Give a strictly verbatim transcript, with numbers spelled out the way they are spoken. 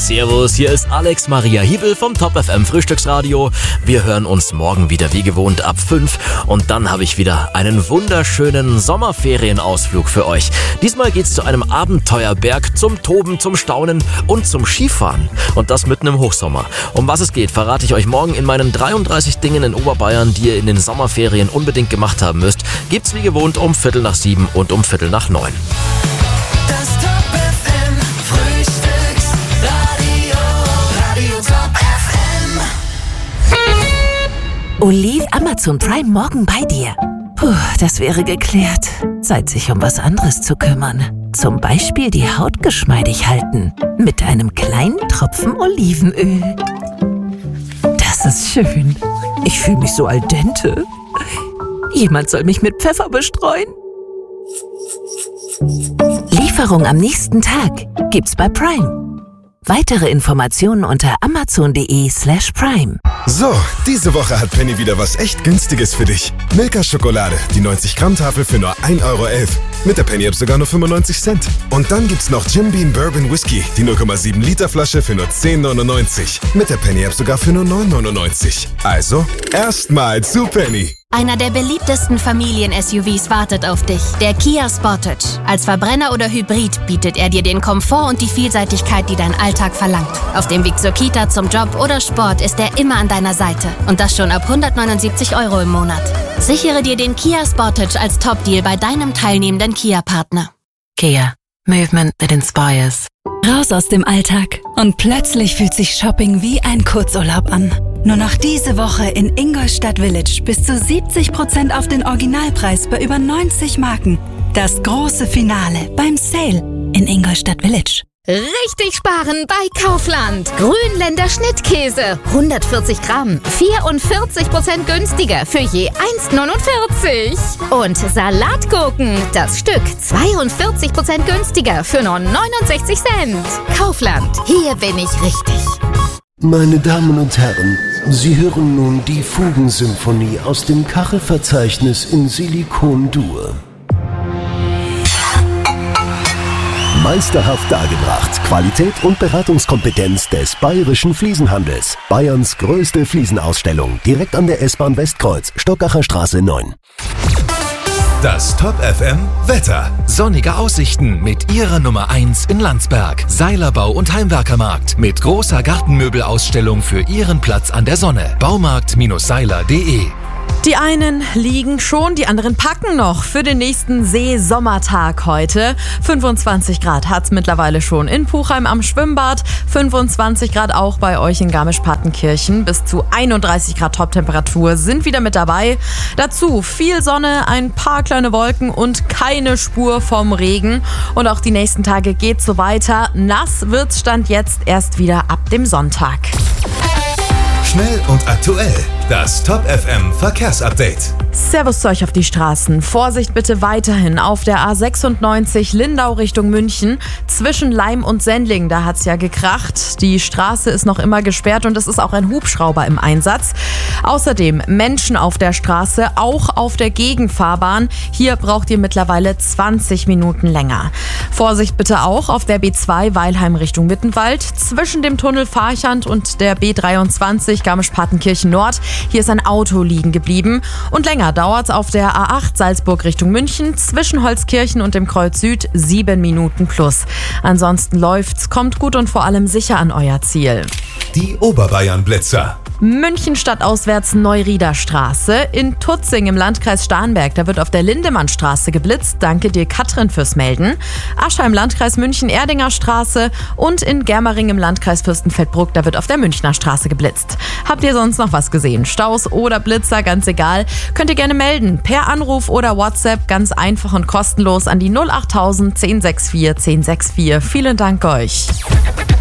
Servus, hier ist Alex Maria Hiebel vom Top F M Frühstücksradio. Wir hören uns morgen wieder wie gewohnt ab fünf und dann habe ich wieder einen wunderschönen Sommerferienausflug für euch. Diesmal geht's zu einem Abenteuerberg, zum Toben, zum Staunen und zum Skifahren. Und das mitten im Hochsommer. Um was es geht, verrate ich euch morgen in meinen dreiunddreißig Dingen in Oberbayern, die ihr in den Sommerferien unbedingt gemacht haben müsst. Gibt's wie gewohnt um Viertel nach sieben und um Viertel nach neun. Das Top F M Frühstücksradio, Radio Top F M. Oliv Amazon Prime morgen bei dir. Puh, das wäre geklärt. Zeit, sich um was anderes zu kümmern. Zum Beispiel die Haut geschmeidig halten. Mit einem kleinen Tropfen Olivenöl. Das ist schön. Ich fühle mich so al dente. Jemand soll mich mit Pfeffer bestreuen. Lieferung am nächsten Tag gibt's bei Prime. Weitere Informationen unter amazon.de slash prime. So, diese Woche hat Penny wieder was echt Günstiges für dich. Milka Schokolade, die neunzig Gramm Tafel für nur ein Euro elf. Mit der Penny-App sogar nur fünfundneunzig Cent. Und dann gibt's noch Jim Beam Bourbon Whisky, die null Komma sieben Liter Flasche für nur zehn neunundneunzig. Mit der Penny-App sogar für nur neun neunundneunzig. Also, erstmal zu Penny. Einer der beliebtesten Familien-S U Vs wartet auf dich, der Kia Sportage. Als Verbrenner oder Hybrid bietet er dir den Komfort und die Vielseitigkeit, die dein Alltag verlangt. Auf dem Weg zur Kita, zum Job oder Sport ist er immer an deiner Seite. Und das schon ab hundertneunundsiebzig Euro im Monat. Sichere dir den Kia Sportage als Top-Deal bei deinem teilnehmenden Kia-Partner. Kia. Movement that inspires. Raus aus dem Alltag und plötzlich fühlt sich Shopping wie ein Kurzurlaub an. Nur noch diese Woche in Ingolstadt Village bis zu siebzig Prozent auf den Originalpreis bei über neunzig Marken. Das große Finale beim Sale in Ingolstadt Village. Richtig sparen bei Kaufland. Grünländer Schnittkäse, hundertvierzig Gramm, vierundvierzig Prozent günstiger für je eins neunundvierzig. Und Salatgurken, das Stück zweiundvierzig Prozent günstiger für nur neunundsechzig Cent. Kaufland, hier bin ich richtig. Meine Damen und Herren, Sie hören nun die Fugensymphonie aus dem Kachelverzeichnis in Silikon-Dur. Meisterhaft dargebracht. Qualität und Beratungskompetenz des Bayerischen Fliesenhandels. Bayerns größte Fliesenausstellung. Direkt an der S-Bahn Westkreuz, Stockacher Straße neun. Das Top F M Wetter. Sonnige Aussichten mit ihrer Nummer eins in Landsberg. Seilerbau und Heimwerkermarkt mit großer Gartenmöbelausstellung für Ihren Platz an der Sonne. Baumarkt Seiler punkt de. Die einen liegen schon, die anderen packen noch für den nächsten See-Sommertag heute. fünfundzwanzig Grad hat's mittlerweile schon in Puchheim am Schwimmbad. fünfundzwanzig Grad auch bei euch in Garmisch-Partenkirchen. Bis zu einunddreißig Grad Toptemperatur sind wieder mit dabei. Dazu viel Sonne, ein paar kleine Wolken und keine Spur vom Regen. Und auch die nächsten Tage geht's so weiter. Nass wird's Stand jetzt erst wieder ab dem Sonntag. Schnell und aktuell. Das Top F M Verkehrsupdate. Servus zu euch auf die Straßen. Vorsicht bitte weiterhin auf der A sechsundneunzig Lindau Richtung München. Zwischen Leim und Sendling, da hat's ja gekracht. Die Straße ist noch immer gesperrt und es ist auch ein Hubschrauber im Einsatz. Außerdem Menschen auf der Straße, auch auf der Gegenfahrbahn. Hier braucht ihr mittlerweile zwanzig Minuten länger. Vorsicht bitte auch auf der B zwei Weilheim Richtung Mittenwald. Zwischen dem Tunnel Farchand und der B dreiundzwanzig Garmisch-Partenkirchen Nord. Hier ist ein Auto liegen geblieben. Und länger dauert es auf der A acht Salzburg Richtung München zwischen Holzkirchen und dem Kreuz Süd sieben Minuten plus. Ansonsten läuft's, kommt gut und vor allem sicher an euer Ziel. Die Oberbayern-Blitzer. München stadtauswärts Neurieder Straße. In Tutzing im Landkreis Starnberg, da wird auf der Lindemannstraße geblitzt. Danke dir, Katrin, fürs Melden. Aschheim, Landkreis München, Erdinger Straße. Und in Germering im Landkreis Fürstenfeldbruck, da wird auf der Münchner Straße geblitzt. Habt ihr sonst noch was gesehen? Staus oder Blitzer, ganz egal. Könnt ihr gerne melden. Per Anruf oder WhatsApp, ganz einfach und kostenlos an die null achttausend zehn sechs vier zehn sechs vier. Vielen Dank euch.